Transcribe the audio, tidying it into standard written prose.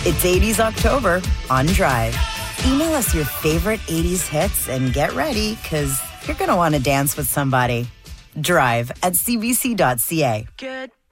It's 80s October on Drive. Email us your favorite 80s hits and get ready, because you're going to want to dance with somebody. Drive at cbc.ca. Good